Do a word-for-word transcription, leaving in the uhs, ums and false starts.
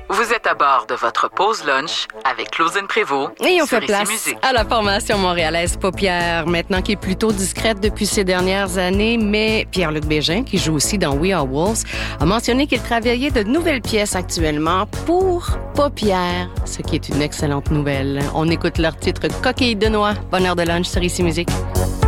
Vous êtes à bord de votre pause lunch avec Claudine Prévost. Et on fait sur Ici place Musique. à la formation montréalaise Paupières, maintenant qui est plutôt discrète depuis ces dernières années, mais Pierre-Luc Bégin, qui joue aussi dans We Are Wolves, a mentionné qu'il travaillait de nouvelles pièces actuellement pour Paupières, ce qui est une excellente nouvelle. On écoute leur titre Coquille de noix. Bonne heure de lunch sur Ici Musique.